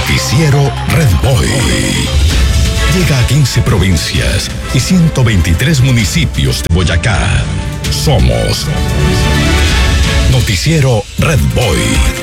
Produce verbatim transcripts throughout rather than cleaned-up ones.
Noticiero Red Boy. Llega a quince provincias y ciento veintitrés municipios de Boyacá. Somos Noticiero Red Boy.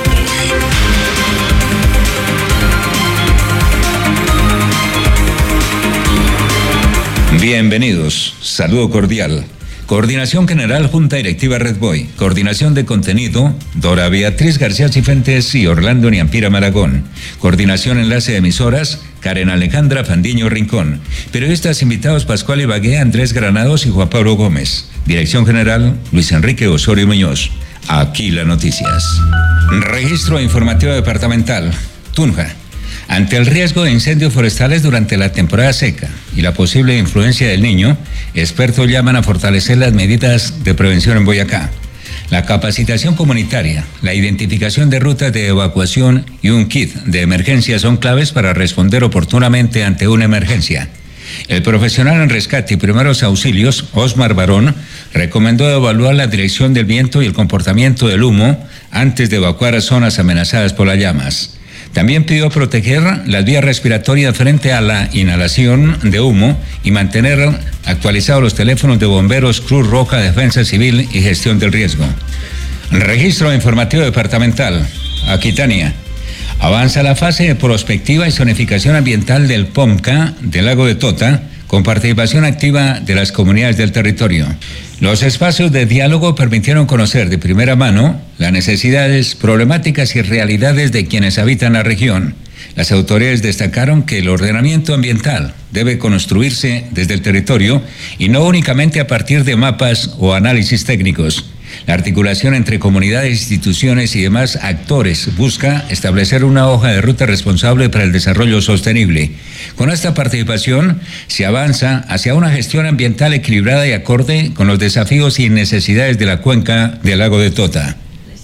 Bienvenidos, saludo cordial. Coordinación General Junta Directiva Red Boy. Coordinación de contenido, Dora Beatriz García Cifuentes y Orlando Niampira Maragón. Coordinación Enlace de Emisoras, Karen Alejandra Fandiño Rincón. Periodistas invitados Pascual Ibagué, Andrés Granados y Juan Pablo Gómez. Dirección General, Luis Enrique Osorio Muñoz. Aquí las noticias. Registro Informativo Departamental, Tunja. Ante el riesgo de incendios forestales durante la temporada seca y la posible influencia del Niño, expertos llaman a fortalecer las medidas de prevención en Boyacá. La capacitación comunitaria, la identificación de rutas de evacuación y un kit de emergencia son claves para responder oportunamente ante una emergencia. El profesional en rescate y primeros auxilios, Osmar Barón, recomendó evaluar la dirección del viento y el comportamiento del humo antes de evacuar a zonas amenazadas por las llamas. También pidió proteger las vías respiratorias frente a la inhalación de humo y mantener actualizados los teléfonos de bomberos, Cruz Roja, Defensa Civil y Gestión del Riesgo. Registro Informativo Departamental, Aquitania. Avanza la fase de prospectiva y zonificación ambiental del POMCA del Lago de Tota, con participación activa de las comunidades del territorio. Los espacios de diálogo permitieron conocer de primera mano las necesidades, problemáticas y realidades de quienes habitan la región. Las autoridades destacaron que el ordenamiento ambiental debe construirse desde el territorio y no únicamente a partir de mapas o análisis técnicos. La articulación entre comunidades, instituciones y demás actores busca establecer una hoja de ruta responsable para el desarrollo sostenible. Con esta participación se avanza hacia una gestión ambiental equilibrada y acorde con los desafíos y necesidades de la cuenca del Lago de Tota.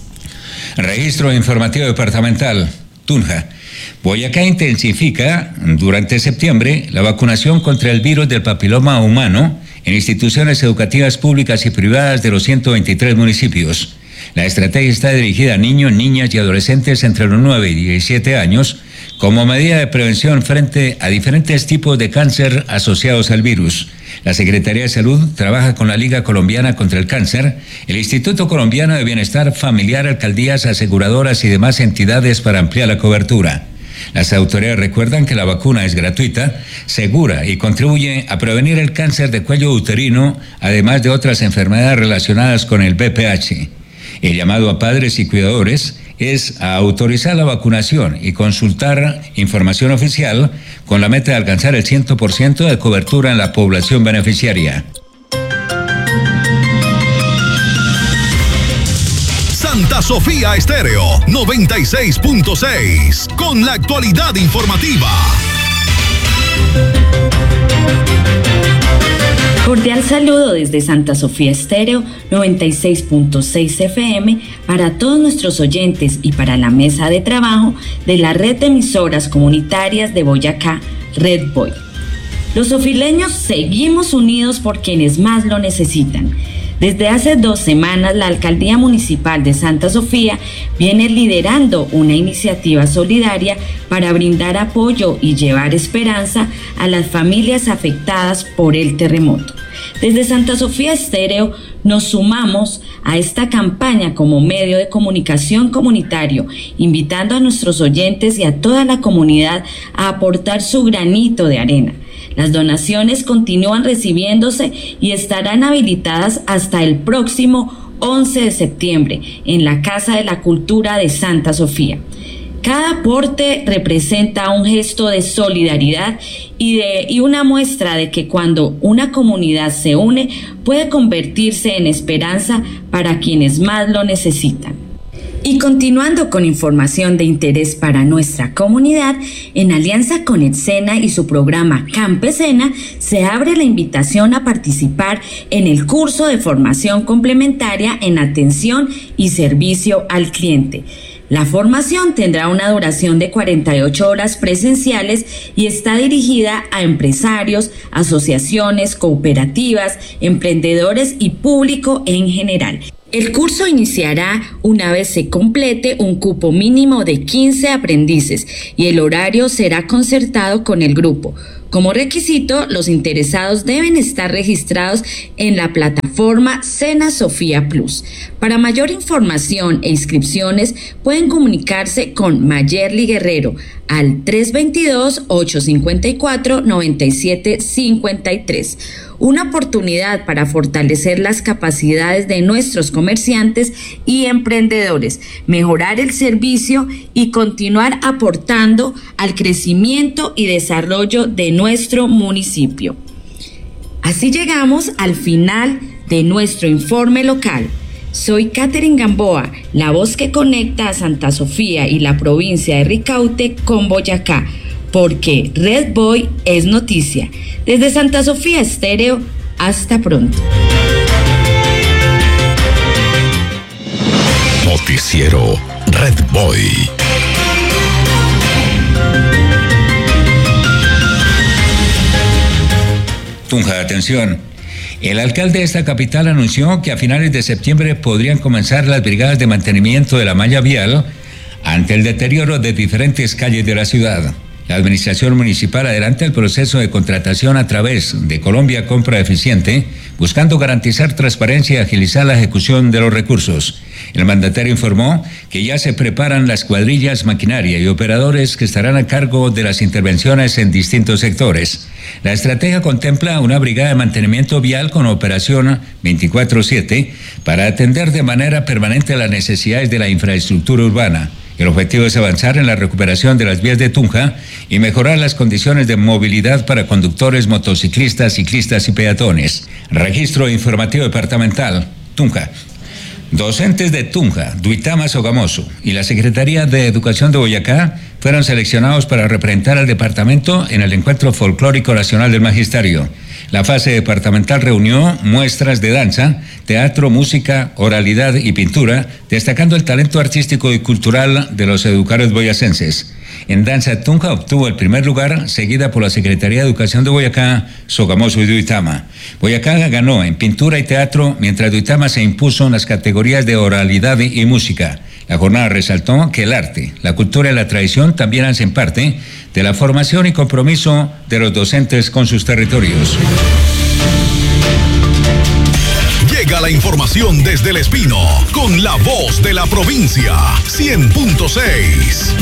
Registro Informativo Departamental, Tunja. Boyacá intensifica durante septiembre la vacunación contra el virus del papiloma humano en instituciones educativas públicas y privadas de los ciento veintitrés municipios. La estrategia está dirigida a niños, niñas y adolescentes entre los nueve y diecisiete años como medida de prevención frente a diferentes tipos de cáncer asociados al virus. La Secretaría de Salud trabaja con la Liga Colombiana contra el Cáncer, el Instituto Colombiano de Bienestar Familiar, alcaldías, aseguradoras y demás entidades para ampliar la cobertura. Las autoridades recuerdan que la vacuna es gratuita, segura y contribuye a prevenir el cáncer de cuello uterino, además de otras enfermedades relacionadas con el V I H. El llamado a padres y cuidadores es a autorizar la vacunación y consultar información oficial con la meta de alcanzar el cien por ciento de cobertura en la población beneficiaria. Santa Sofía Estéreo noventa y seis punto seis, con la actualidad informativa. Cordial saludo desde Santa Sofía Estéreo noventa y seis punto seis F M para todos nuestros oyentes y para la mesa de trabajo de la red de emisoras comunitarias de Boyacá, Red Boy. Los sofileños seguimos unidos por quienes más lo necesitan. Desde hace dos semanas, la Alcaldía Municipal de Santa Sofía viene liderando una iniciativa solidaria para brindar apoyo y llevar esperanza a las familias afectadas por el terremoto. Desde Santa Sofía Estéreo nos sumamos a esta campaña como medio de comunicación comunitario, invitando a nuestros oyentes y a toda la comunidad a aportar su granito de arena. Las donaciones continúan recibiéndose y estarán habilitadas hasta el próximo once de septiembre en la Casa de la Cultura de Santa Sofía. Cada aporte representa un gesto de solidaridad y, de, y una muestra de que cuando una comunidad se une puede convertirse en esperanza para quienes más lo necesitan. Y continuando con información de interés para nuestra comunidad, en alianza con ETSENA y su programa Campesena, se abre la invitación a participar en el curso de formación complementaria en atención y servicio al cliente. La formación tendrá una duración de cuarenta y ocho horas presenciales y está dirigida a empresarios, asociaciones, cooperativas, emprendedores y público en general. El curso iniciará una vez se complete un cupo mínimo de quince aprendices y el horario será concertado con el grupo. Como requisito, los interesados deben estar registrados en la plataforma Sena Sofía Plus. Para mayor información e inscripciones pueden comunicarse con Mayerly Guerrero al tres dos dos, ocho cinco cuatro, nueve siete cinco tres. Una oportunidad para fortalecer las capacidades de nuestros comerciantes y emprendedores, mejorar el servicio y continuar aportando al crecimiento y desarrollo de nuestro municipio. Así llegamos al final de nuestro informe local. Soy Catherine Gamboa, la voz que conecta a Santa Sofía y la provincia de Ricaurte con Boyacá, porque Red Boy es noticia. Desde Santa Sofía Estéreo, hasta pronto. Noticiero Red Boy. Tunja, atención. El alcalde de esta capital anunció que a finales de septiembre podrían comenzar las brigadas de mantenimiento de la malla vial ante el deterioro de diferentes calles de la ciudad. La administración municipal adelanta el proceso de contratación a través de Colombia Compra Eficiente, buscando garantizar transparencia y agilizar la ejecución de los recursos. El mandatario informó que ya se preparan las cuadrillas, maquinaria y operadores que estarán a cargo de las intervenciones en distintos sectores. La estrategia contempla una brigada de mantenimiento vial con operación veinticuatro siete para atender de manera permanente las necesidades de la infraestructura urbana. El objetivo es avanzar en la recuperación de las vías de Tunja y mejorar las condiciones de movilidad para conductores, motociclistas, ciclistas y peatones. Registro informativo departamental, Tunja. Docentes de Tunja, Duitama, Sogamoso y la Secretaría de Educación de Boyacá fueron seleccionados para representar al departamento en el Encuentro Folclórico Nacional del Magisterio. La fase departamental reunió muestras de danza, teatro, música, oralidad y pintura, destacando el talento artístico y cultural de los educadores boyacenses. En danza, Tunja obtuvo el primer lugar, seguida por la Secretaría de Educación de Boyacá, Sogamoso y Duitama. Boyacá ganó en pintura y teatro, mientras Duitama se impuso en las categorías de oralidad y música. La jornada resaltó que el arte, la cultura y la tradición también hacen parte de la formación y compromiso de los docentes con sus territorios. Llega la información desde El Espino, con la voz de la provincia, cien punto seis.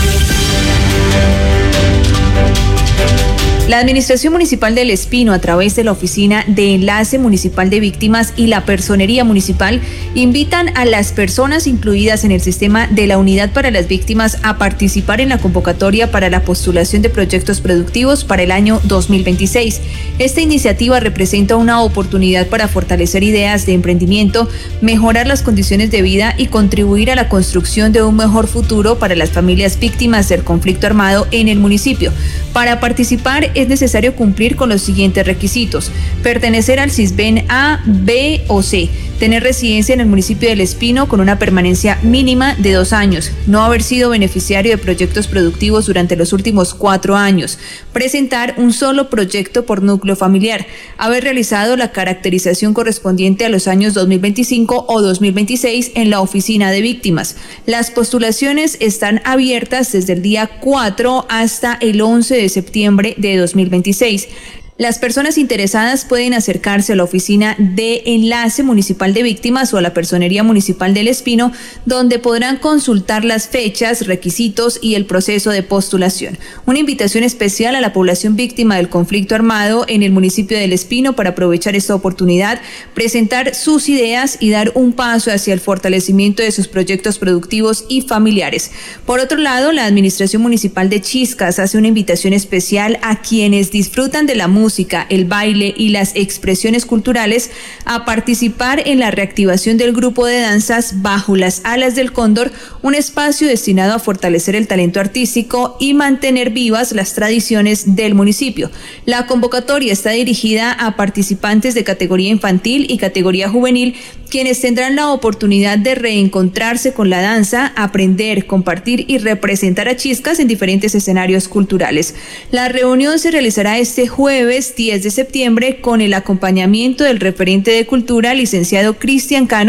La Administración Municipal del Espino, a través de la Oficina de Enlace Municipal de Víctimas y la Personería Municipal, invitan a las personas incluidas en el sistema de la Unidad para las Víctimas a participar en la convocatoria para la postulación de proyectos productivos para el año dos mil veintiséis. Esta iniciativa representa una oportunidad para fortalecer ideas de emprendimiento, mejorar las condiciones de vida y contribuir a la construcción de un mejor futuro para las familias víctimas del conflicto armado en el municipio. Para participar es necesario cumplir con los siguientes requisitos: pertenecer al CISBEN A, B o C, tener residencia en el municipio del Espino con una permanencia mínima de dos años, no haber sido beneficiario de proyectos productivos durante los últimos cuatro años, presentar un solo proyecto por núcleo familiar, haber realizado la caracterización correspondiente a los años dos mil veinticinco o dos mil veintiséis en la Oficina de Víctimas. Las postulaciones están abiertas desde el día cuatro hasta el once de septiembre de dos mil veintiséis. Las personas interesadas pueden acercarse a la Oficina de Enlace Municipal de Víctimas o a la Personería Municipal del Espino, donde podrán consultar las fechas, requisitos y el proceso de postulación. Una invitación especial a la población víctima del conflicto armado en el municipio del Espino para aprovechar esta oportunidad, presentar sus ideas y dar un paso hacia el fortalecimiento de sus proyectos productivos y familiares. Por otro lado, la Administración Municipal de Chiscas hace una invitación especial a quienes disfrutan de la música, música, el baile y las expresiones culturales a participar en la reactivación del grupo de danzas Bajo las Alas del Cóndor, un espacio destinado a fortalecer el talento artístico y mantener vivas las tradiciones del municipio. La convocatoria está dirigida a participantes de categoría infantil y categoría juvenil, quienes tendrán la oportunidad de reencontrarse con la danza, aprender, compartir y representar a Chiscas en diferentes escenarios culturales. La reunión se realizará este jueves diez de septiembre con el acompañamiento del referente de Cultura, licenciado Cristian Cano,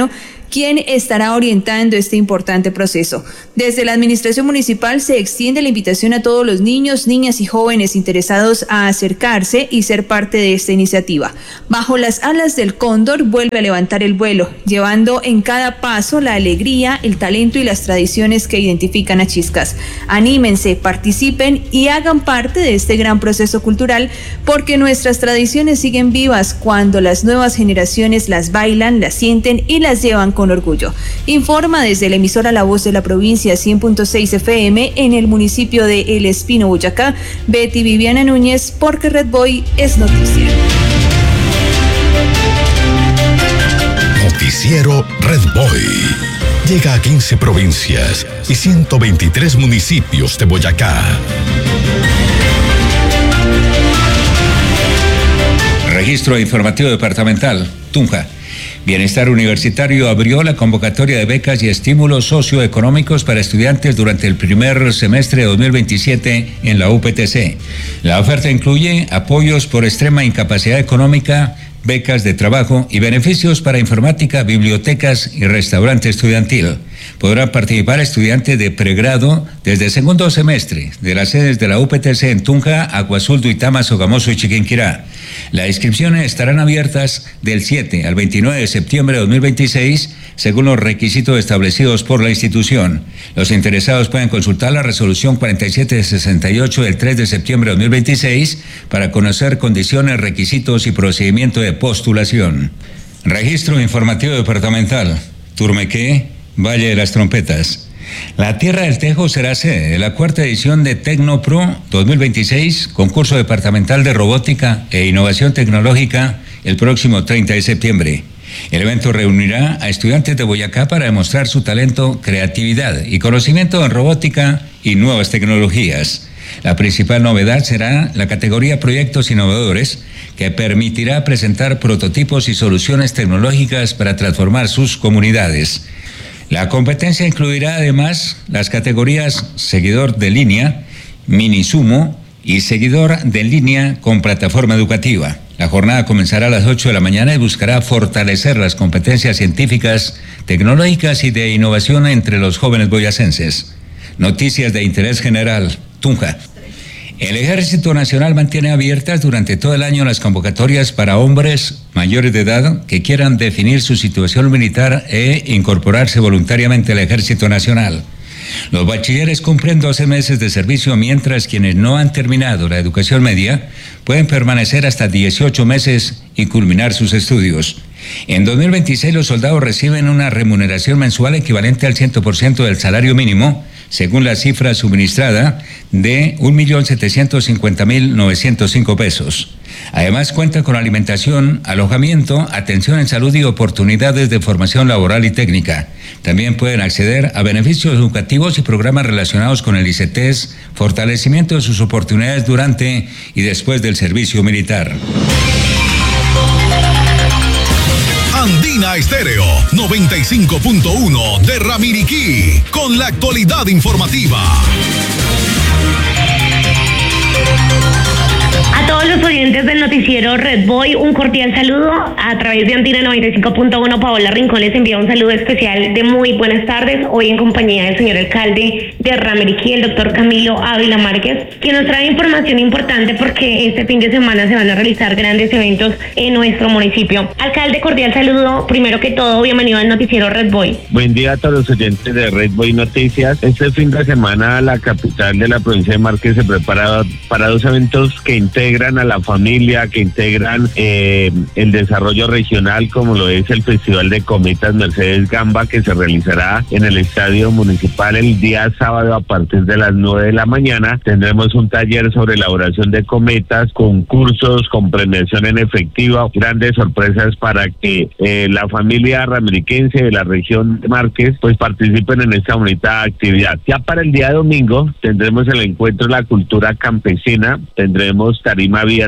quien estará orientando este importante proceso. Desde la administración municipal se extiende la invitación a todos los niños, niñas y jóvenes interesados a acercarse y ser parte de esta iniciativa. Bajo las alas del cóndor vuelve a levantar el vuelo, llevando en cada paso la alegría, el talento y las tradiciones que identifican a Chiscas. Anímense, participen y hagan parte de este gran proceso cultural, porque nuestras tradiciones siguen vivas cuando las nuevas generaciones las bailan, las sienten y las llevan con orgullo. Informa desde la emisora La Voz de la Provincia cien punto seis F M en el municipio de El Espino, Boyacá, Betty Viviana Núñez, porque Red Boy es noticia. Noticiero Red Boy. Llega a quince provincias y ciento veintitrés municipios de Boyacá. Registro informativo departamental, Tunja. Bienestar Universitario abrió la convocatoria de becas y estímulos socioeconómicos para estudiantes durante el primer semestre de dos mil veintisiete en la U P T C. La oferta incluye apoyos por extrema incapacidad económica, becas de trabajo y beneficios para informática, bibliotecas y restaurante estudiantil. Podrán participar estudiantes de pregrado desde segundo semestre de las sedes de la U P T C en Tunja, Aguazul, Duitama, Sogamoso y Chiquinquirá. Las inscripciones estarán abiertas del siete al veintinueve de septiembre de dos mil veintiséis, según los requisitos establecidos por la institución. Los interesados pueden consultar la resolución cuarenta y siete sesenta y ocho del tres de septiembre de dos mil veintiséis para conocer condiciones, requisitos y procedimiento de postulación. Registro informativo departamental, Turmequé, Valle de las Trompetas. La Tierra del Tejo será sede de la cuarta edición de Tecnopro dos mil veintiséis, concurso departamental de robótica e innovación tecnológica, el próximo treinta de septiembre. El evento reunirá a estudiantes de Boyacá para demostrar su talento, creatividad y conocimiento en robótica y nuevas tecnologías. La principal novedad será la categoría Proyectos Innovadores, que permitirá presentar prototipos y soluciones tecnológicas para transformar sus comunidades. La competencia incluirá además las categorías Seguidor de Línea, Mini Sumo y Seguidor de Línea con Plataforma Educativa. La jornada comenzará a las ocho de la mañana y buscará fortalecer las competencias científicas, tecnológicas y de innovación entre los jóvenes boyacenses. Noticias de interés general, Tunja. El Ejército Nacional mantiene abiertas durante todo el año las convocatorias para hombres mayores de edad que quieran definir su situación militar e incorporarse voluntariamente al Ejército Nacional. Los bachilleres cumplen doce meses de servicio, mientras quienes no han terminado la educación media pueden permanecer hasta dieciocho meses y culminar sus estudios. En dos mil veintiséis los soldados reciben una remuneración mensual equivalente al cien por ciento del salario mínimo, según la cifra suministrada de un millón setecientos cincuenta mil novecientos cinco pesos. Además cuenta con alimentación, alojamiento, atención en salud y oportunidades de formación laboral y técnica. También pueden acceder a beneficios educativos y programas relacionados con el I C E T E S, fortalecimiento de sus oportunidades durante y después del servicio militar. Andina Estéreo noventa y cinco punto uno de Ramiriquí, con la actualidad informativa. A todos los oyentes del noticiero Red Boy, un cordial saludo. A través de Andina noventa y cinco punto uno, Paola Rincón les envía un saludo especial de muy buenas tardes, hoy en compañía del señor alcalde de Ramiriquí, el doctor Camilo Ávila Márquez, quien nos trae información importante porque este fin de semana se van a realizar grandes eventos en nuestro municipio. Alcalde, cordial saludo. Primero que todo, bienvenido al noticiero Red Boy. Buen día a todos los oyentes de Red Boy Noticias. Este fin de semana la capital de la provincia de Márquez se prepara para dos eventos que integran a la familia, que integran eh, el desarrollo regional, como lo es el Festival de Cometas Mercedes Gamba, que se realizará en el Estadio Municipal el día sábado a partir de las nueve de la mañana. Tendremos un taller sobre elaboración de cometas, concursos con premiación en efectivo, grandes sorpresas para que eh, la familia ramiriquense de la región de Márquez pues participen en esta bonita actividad. Ya para el día domingo tendremos el encuentro de la cultura campesina, tendremos tarima abierta para los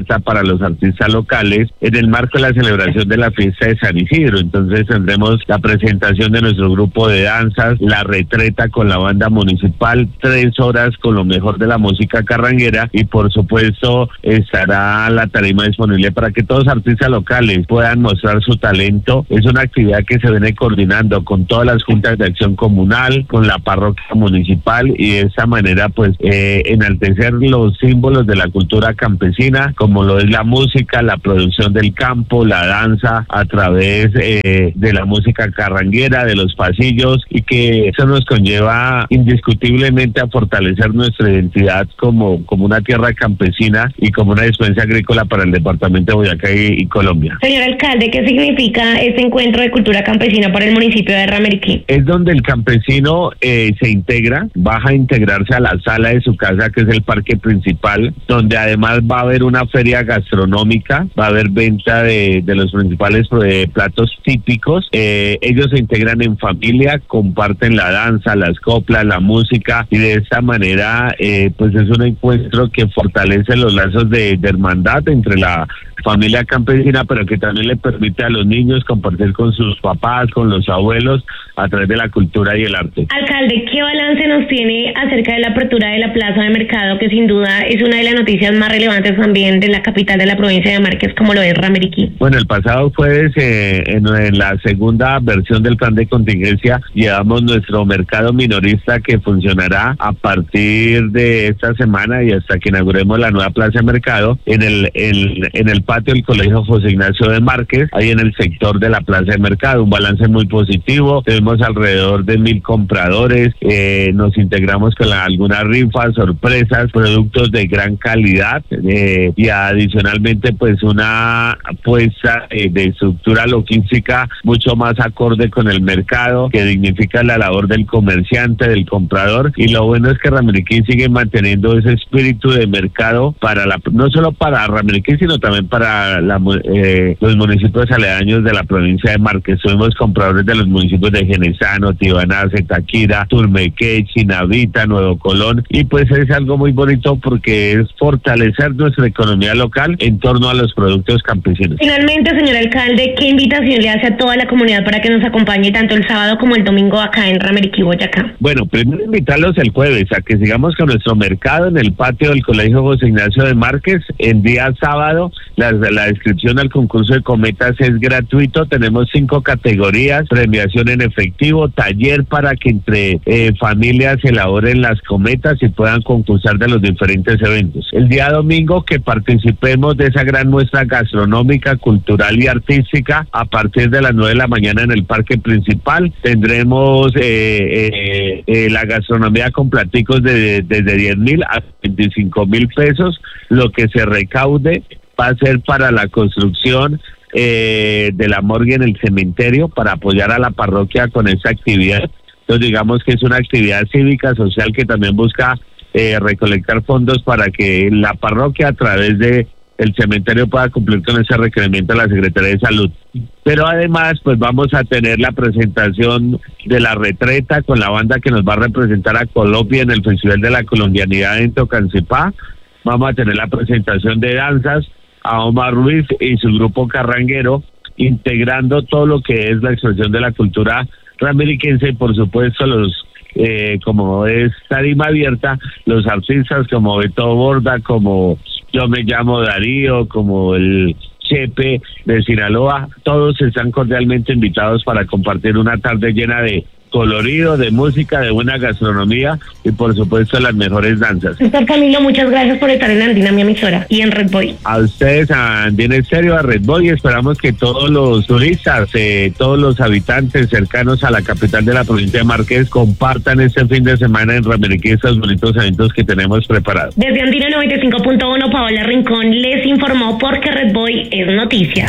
los artistas locales en el marco de la celebración de la fiesta de San Isidro. Entonces tendremos la presentación de nuestro grupo de danzas, la retreta con la banda municipal, tres horas con lo mejor de la música carranguera y por supuesto estará la tarima disponible para que todos los artistas locales puedan mostrar su talento. Es una actividad que se viene coordinando con todas las juntas de acción comunal, con la parroquia municipal y de esa manera pues eh, enaltecer los símbolos de la cultura campesina como lo es la música, la producción del campo, la danza a través eh, de la música carranguera, de los pasillos y que eso nos conlleva indiscutiblemente a fortalecer nuestra identidad como, como una tierra campesina y como una despensa agrícola para el departamento de Boyacá y, y Colombia. Señor alcalde, ¿qué significa este encuentro de cultura campesina para el municipio de Ramiriquí? Es donde el campesino eh, se integra, baja a integrarse a la sala de su casa que es el parque principal, donde además va a haber una feria gastronómica, va a haber venta de, de los principales eh, platos típicos, eh, ellos se integran en familia, comparten la danza, las coplas, la música y de esta manera eh, pues es un encuentro que fortalece los lazos de, de hermandad entre la familia campesina, pero que también le permite a los niños compartir con sus papás, con los abuelos, a través de la cultura y el arte. Alcalde, ¿qué balance nos tiene acerca de la apertura de la plaza de mercado, que sin duda es una de las noticias más relevantes también de la capital de la provincia de Márquez, como lo es Ramiriquí? Bueno, el pasado jueves, eh, en, en la segunda versión del plan de contingencia, llevamos nuestro mercado minorista que funcionará a partir de esta semana y hasta que inauguremos la nueva plaza de mercado en el, el, en el patio del Colegio José Ignacio de Márquez, ahí en el sector de la plaza de mercado. Un balance muy positivo, tenemos alrededor de mil compradores, eh, nos integramos con la, algunas rifas, sorpresas, productos de gran calidad eh, y adicionalmente pues una apuesta eh, de estructura logística mucho más acorde con el mercado, que dignifica la labor del comerciante, del comprador, y lo bueno es que Ramiriquí sigue manteniendo ese espíritu de mercado para la, no solo para Ramiriquí sino también para la, eh, los municipios aledaños de la provincia de Márquez. Somos compradores de los municipios de Genesano, Tibaná, Zetaquira, Turmequé, Chinavita, Nuevo Colón, y pues es algo muy bonito porque es fortalecer nuestra economía local en torno a los productos campesinos. Finalmente, señor alcalde, ¿qué invitación le hace a toda la comunidad para que nos acompañe tanto el sábado como el domingo acá en Ramiriquí, Boyacá? Bueno, primero invitarlos el jueves a que sigamos con nuestro mercado en el patio del Colegio José Ignacio de Márquez. El día sábado la, la inscripción al concurso de cometas es gratuito, tenemos cinco categorías, premiación en efectivo, taller para que entre eh, familias elaboren las cometas y puedan concursar de los diferentes eventos. El día domingo que participemos de esa gran muestra gastronómica, cultural y artística a partir de las nueve de la mañana en el parque principal. Tendremos eh, eh, eh, la gastronomía con platicos de, de, desde diez mil a veinticinco mil pesos. Lo que se recaude va a ser para la construcción eh, de la morgue en el cementerio, para apoyar a la parroquia con esa actividad. Entonces digamos que es una actividad cívica, social, que también busca eh, recolectar fondos para que la parroquia a través de el cementerio pueda cumplir con ese requerimiento de la Secretaría de Salud. Pero además pues vamos a tener la presentación de la retreta con la banda que nos va a representar a Colombia en el Festival de la Colombianidad en Tocancipá. Vamos a tener la presentación de danzas a Omar Ruiz y su grupo carranguero, integrando todo lo que es la expresión de la cultura ramiriquense y por supuesto los eh, como es tarima abierta, los artistas como Beto Borda, como Yo Me Llamo Darío, como el Chepe de Sinaloa, todos están cordialmente invitados para compartir una tarde llena de colorido, de música, de buena gastronomía y por supuesto las mejores danzas. Doctor Camilo, muchas gracias por estar en Andina, mi emisora, y en Red Boy. A ustedes, a Andina Estéreo, a Red Boy, esperamos que todos los turistas, eh, todos los habitantes cercanos a la capital de la provincia de Márquez compartan este fin de semana en Ramiriquí estos bonitos eventos que tenemos preparados. Desde Andina noventa y cinco punto uno, Paola Rincón les informó, porque Red Boy es noticia.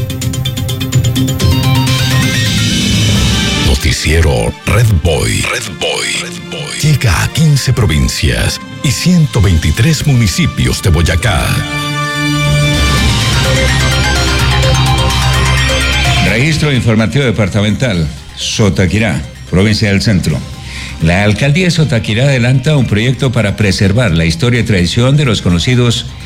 Noticiero Red Boy. Red Boy. Red Boy. Llega a quince provincias y ciento veintitrés municipios de Boyacá. Registro informativo departamental. Sotaquirá, provincia del Centro. La alcaldía de Sotaquirá adelanta un proyecto para preservar la historia y tradición de los conocidos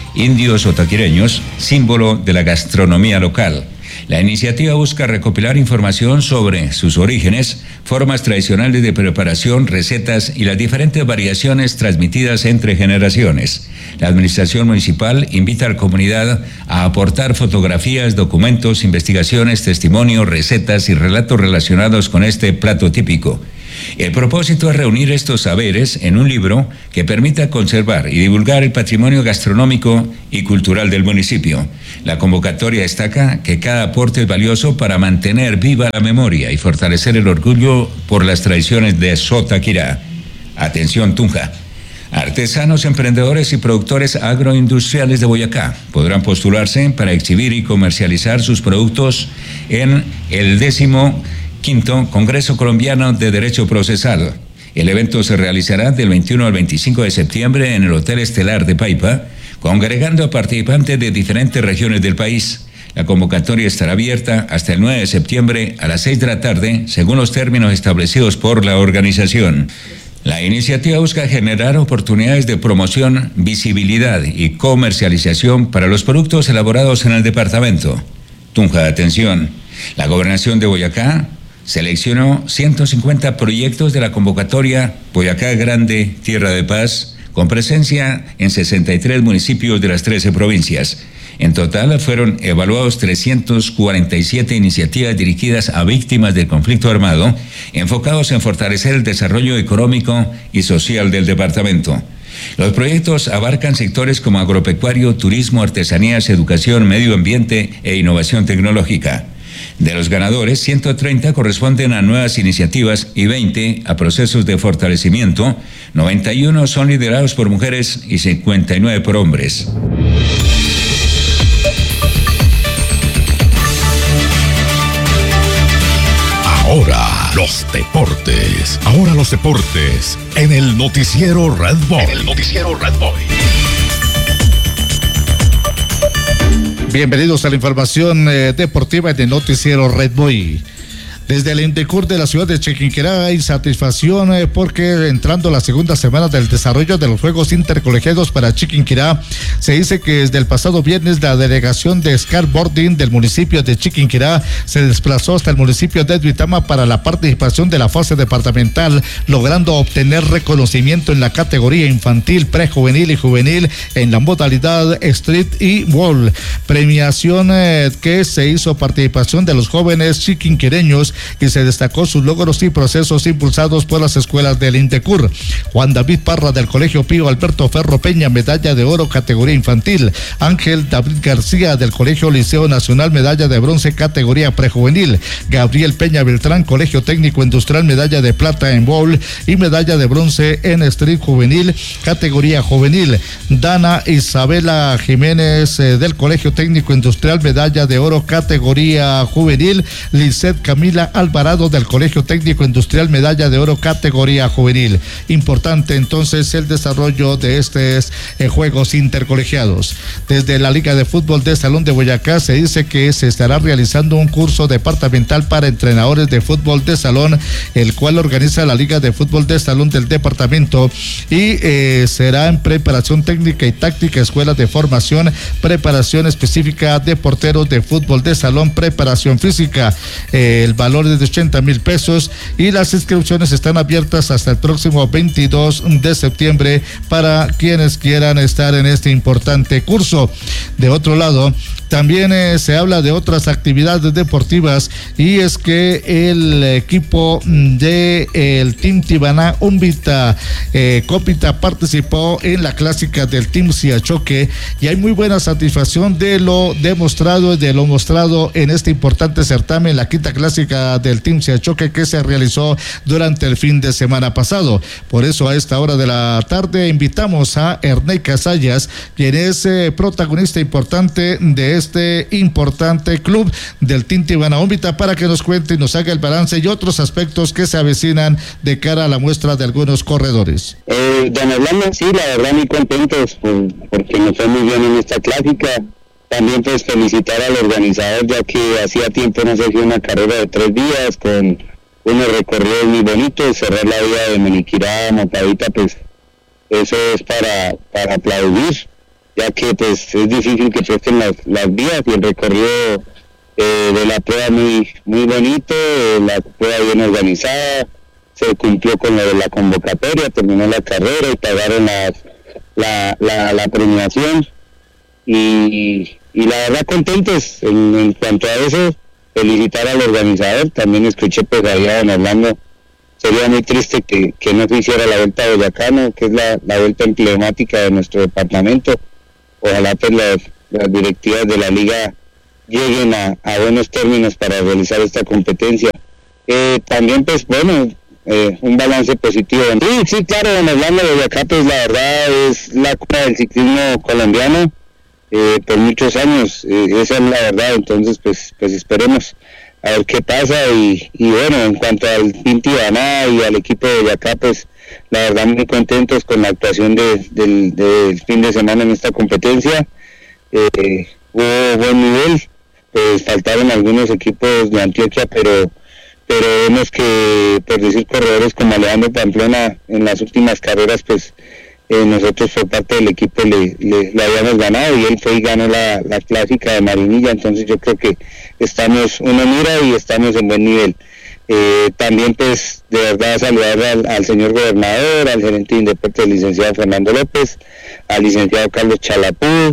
indios o taquireños, símbolo de la gastronomía local. La iniciativa busca recopilar información sobre sus orígenes, formas tradicionales de preparación, recetas y las diferentes variaciones transmitidas entre generaciones. La administración municipal invita a la comunidad a aportar fotografías, documentos, investigaciones, testimonios, recetas y relatos relacionados con este plato típico. El propósito es reunir estos saberes en un libro que permita conservar y divulgar el patrimonio gastronómico y cultural del municipio. La convocatoria destaca que cada aporte es valioso para mantener viva la memoria y fortalecer el orgullo por las tradiciones de Sotaquirá. Atención, Tunja. Artesanos, emprendedores y productores agroindustriales de Boyacá podrán postularse para exhibir y comercializar sus productos en el décimo Quinto Congreso Colombiano de Derecho Procesal. El evento se realizará del veintiuno al veinticinco de septiembre en el Hotel Estelar de Paipa, congregando a participantes de diferentes regiones del país. La convocatoria estará abierta hasta el nueve de septiembre a las seis de la tarde, según los términos establecidos por la organización. La iniciativa busca generar oportunidades de promoción, visibilidad y comercialización para los productos elaborados en el departamento. Tunja, atención. La Gobernación de Boyacá seleccionó ciento cincuenta proyectos de la convocatoria Boyacá Grande, Tierra de Paz, con presencia en sesenta y tres municipios de las trece provincias. En total fueron evaluados trescientas cuarenta y siete iniciativas dirigidas a víctimas del conflicto armado, enfocados en fortalecer el desarrollo económico y social del departamento. Los proyectos abarcan sectores como agropecuario, turismo, artesanías, educación, medio ambiente e innovación tecnológica. De los ganadores, ciento treinta corresponden a nuevas iniciativas y veinte a procesos de fortalecimiento, noventa y uno son liderados por mujeres y cincuenta y nueve por hombres. Ahora los deportes. Ahora los deportes en el noticiero Red Boy. En el noticiero Red Boy. Bienvenidos a la información eh, deportiva en el noticiero Red Boy. Desde el INDECUR de la ciudad de Chiquinquirá hay satisfacción eh, porque entrando la segunda semana del desarrollo de los Juegos Intercolegiados para Chiquinquirá, se dice que desde el pasado viernes la delegación de skateboarding del municipio de Chiquinquirá se desplazó hasta el municipio de Duitama para la participación de la fase departamental, logrando obtener reconocimiento en la categoría infantil, prejuvenil y juvenil en la modalidad street y wall. Premiación eh, que se hizo participación de los jóvenes chiquinquireños y se destacó sus logros y procesos impulsados por las escuelas del INDECUR. Juan David Parra del Colegio Pío Alberto Ferro Peña, medalla de oro categoría infantil. Ángel David García del Colegio Liceo Nacional, medalla de bronce categoría prejuvenil. Gabriel Peña Beltrán, Colegio Técnico Industrial, medalla de plata en bowl y medalla de bronce en street juvenil categoría juvenil. Dana Isabela Jiménez eh, del Colegio Técnico Industrial, medalla de oro categoría juvenil. Lisset Camila Alvarado del Colegio Técnico Industrial, medalla de oro categoría juvenil. Importante entonces el desarrollo de estos eh, Juegos Intercolegiados. Desde la Liga de Fútbol de Salón de Boyacá se dice que se estará realizando un curso departamental para entrenadores de fútbol de salón, el cual organiza la Liga de Fútbol de Salón del departamento y eh, será en preparación técnica y táctica, escuela de formación, preparación específica de porteros de fútbol de salón, preparación física. Eh, el valor es de ochenta mil pesos y las inscripciones están abiertas hasta el próximo veintidós de septiembre para quienes quieran estar en este importante curso. De otro lado, también eh, se habla de otras actividades deportivas y es que el equipo de eh, el Team Tibaná Umbita eh, Copita participó en la clásica del Team Siachoque y hay muy buena satisfacción de lo demostrado y de lo mostrado en este importante certamen, la quinta clásica del Team Siachoque que se realizó durante el fin de semana pasado. Por eso a esta hora de la tarde invitamos a Ernei Casallas, quien es eh, protagonista importante de este importante club del Team Tibaná Umbita, para que nos cuente y nos haga el balance y otros aspectos que se avecinan de cara a la muestra de algunos corredores. Eh, don Orlando, sí, la verdad muy contentos por, porque nos fue muy bien en esta clásica. También pues felicitar al organizador, ya que hacía tiempo no se hacía una carrera de tres días con unos recorridos muy bonitos. Cerrar la vía de Meniquirá a Montadita, pues eso es para, para aplaudir. ya que pues es difícil que presten las, las vías, y el recorrido eh, de la prueba muy muy bonito, eh, la prueba bien organizada, se cumplió con lo de la convocatoria, terminó la carrera y pagaron la, la, la, la premiación, y, y la verdad contentos en, en cuanto a eso. Felicitar al organizador. También escuché pues allá en Orlando, sería muy triste que, que no se hiciera la Vuelta a Boyacá, ¿no? Que es la, la vuelta emblemática de nuestro departamento. Ojalá pues las, las directivas de la liga lleguen a, a buenos términos para realizar esta competencia. Eh, también pues bueno, eh, un balance positivo. Sí, sí, claro, en Orlando de Boyacá pues la verdad es la cuna del ciclismo colombiano. Eh, por muchos años, eh, esa es la verdad. Entonces pues pues esperemos a ver qué pasa, y, y bueno, en cuanto al Team Tibaná y al equipo de Boyacá, pues la verdad muy contentos con la actuación de, del, del fin de semana en esta competencia. Eh, hubo buen nivel, pues faltaron algunos equipos de Antioquia, pero pero vemos que, por decir, corredores como Alejandro Pamplona en las últimas carreras, pues Eh, nosotros por parte del equipo le, le, le habíamos ganado, y él fue y ganó la, la clásica de Marinilla. Entonces yo creo que estamos, uno mira y estamos en buen nivel. Eh, también pues de verdad saludar al, al señor gobernador, al gerente de Indeportes, el licenciado Fernando López, al licenciado Carlos Chalapud,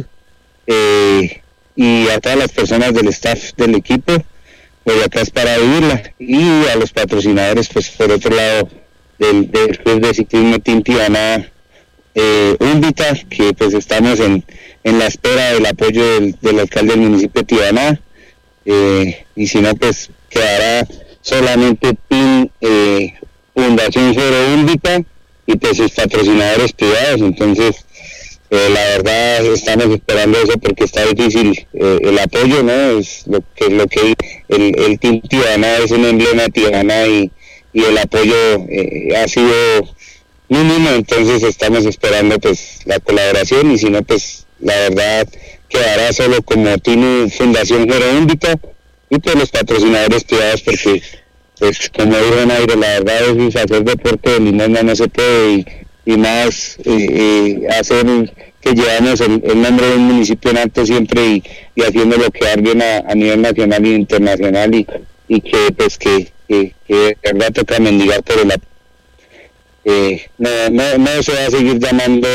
eh, y a todas las personas del staff del equipo. Pues acá es para vivirla, y a los patrocinadores pues por otro lado del, del Club de Ciclismo Team Tibaná, Eh, Úmbita, que pues estamos en, en la espera del apoyo del, del alcalde del municipio de Tibaná, eh, y si no pues quedará solamente Team eh, Fundación Cero Úmbita y pues sus patrocinadores privados. Entonces eh, la verdad estamos esperando eso, porque está difícil eh, el apoyo, ¿no? Es lo que lo que el, el Team Tibaná es un emblema de Tibaná, y, y el apoyo eh, ha sido mínimo. Entonces estamos esperando pues la colaboración, y si no pues la verdad quedará solo como Team Fundación Cero Úmbita y pues los patrocinadores privados, porque pues como dijo Nairo, la verdad es hacer deporte de limosna no se puede, y, y más eh, eh, hacer que llevamos el, el nombre de un municipio en alto siempre, y, y haciéndolo quedar bien a, a nivel nacional e internacional, y, y que pues que, que, que de verdad toca mendigar por el apoyo. Eh, no, no, no se va a seguir llamando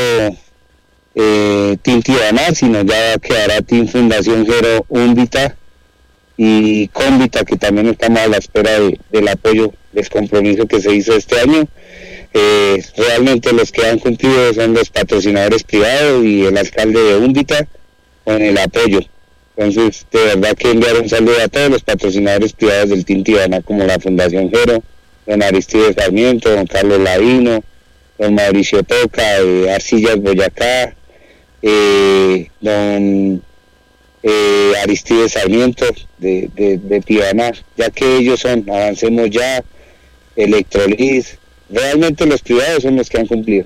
eh, Team Tibaná, sino ya quedará Team Fundación Cero Úmbita y Cómbita, que también estamos a la espera de, del apoyo, del compromiso que se hizo este año. Eh, realmente los que han cumplido son los patrocinadores privados y el alcalde de Úmbita con el apoyo. Entonces, de verdad que enviar un saludo a todos los patrocinadores privados del Team Tibaná, como la Fundación Cero, don Aristides Sarmiento, don Carlos Ladino, don Mauricio Toca, eh, Arcillas Boyacá, eh, don eh, Aristides Sarmiento de, de, de Tibaná, ya que ellos son Avancemos Ya, Electrolis, realmente los privados son los que han cumplido.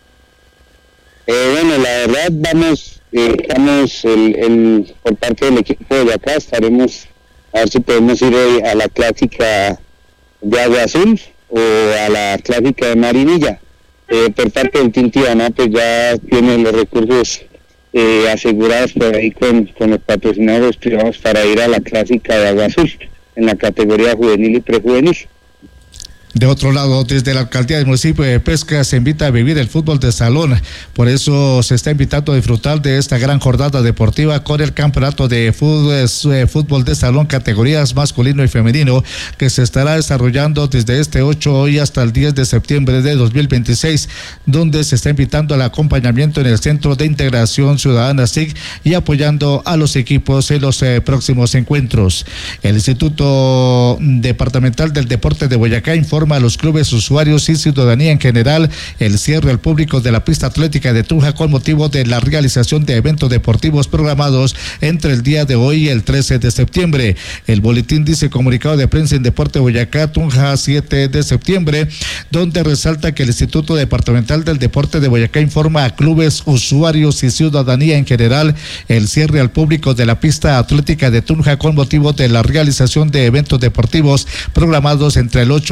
Eh, bueno, la verdad vamos, eh, estamos el, el, por parte del equipo de Boyacá, estaremos a ver si podemos ir hoy a la clásica de Agua Azul o a la clásica de Marinilla. Eh, por parte del Team Tibaná pues ya tienen los recursos eh, asegurados por ahí con, con los patrocinadores privados para ir a la clásica de Agua Azul en la categoría juvenil y prejuvenil. De otro lado, desde la alcaldía del municipio de Pesca se invita a vivir el fútbol de salón. Por eso se está invitando a disfrutar de esta gran jornada deportiva con el campeonato de fútbol, fútbol de salón categorías masculino y femenino, que se estará desarrollando desde este ocho y hasta el diez de septiembre de dos mil veintiséis, donde se está invitando al acompañamiento en el Centro de Integración Ciudadana S I C y apoyando a los equipos en los eh, próximos encuentros. El Instituto Departamental del Deporte de Boyacá informa a los clubes, usuarios y ciudadanía en general el cierre al público de la pista atlética de Tunja con motivo de la realización de eventos deportivos programados entre el día de hoy y el trece de septiembre. El boletín dice comunicado de prensa en Deporte Boyacá, Tunja, siete de septiembre, donde resalta que el Instituto Departamental del Deporte de Boyacá informa a clubes, usuarios y ciudadanía en general el cierre al público de la pista atlética de Tunja con motivo de la realización de eventos deportivos programados entre el ocho y el trece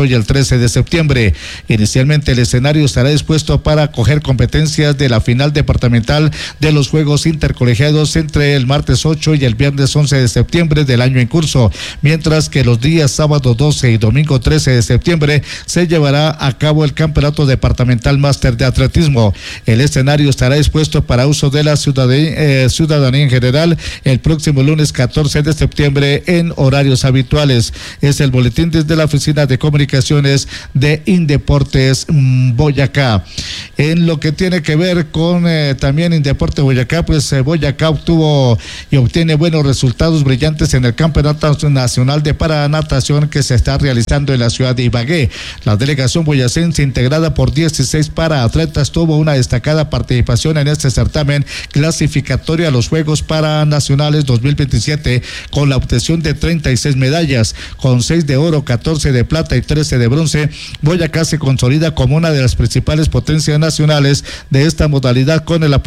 trece de septiembre. Inicialmente el escenario estará dispuesto para acoger competencias de la final departamental de los Juegos Intercolegiados entre el martes ocho y el viernes once de septiembre del año en curso, mientras que los días sábado doce y domingo trece de septiembre se llevará a cabo el Campeonato Departamental Máster de Atletismo. El escenario estará dispuesto para uso de la ciudadanía, eh, ciudadanía en general el próximo lunes catorce de septiembre en horarios habituales. Es el boletín desde la Oficina de Comunicaciones de Indeportes Boyacá. En lo que tiene que ver con eh, también Indeporte Boyacá, pues eh, Boyacá obtuvo y obtiene buenos resultados brillantes en el Campeonato Nacional de Paranatación que se está realizando en la ciudad de Ibagué. La delegación boyacense, integrada por dieciséis paraatletas, tuvo una destacada participación en este certamen clasificatorio a los Juegos Paranacionales dos mil veintisiete, con la obtención de treinta y seis medallas, con seis de oro, catorce de plata y trece de bronce. Boyacá se consolida como una de las principales potencias nacionales de esta modalidad con el apoyo